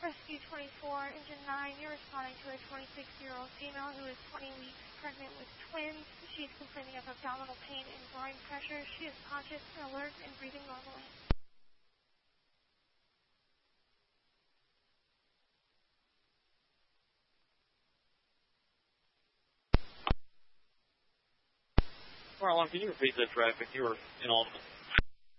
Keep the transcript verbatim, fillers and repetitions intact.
Rescue twenty-four, Engine nine, you're responding to a twenty-six-year-old female who is twenty weeks pregnant with twins. She's complaining of abdominal pain and groin pressure. She is conscious, alert, and breathing normally. Marlon, can you repeat that traffic? You were in Austin.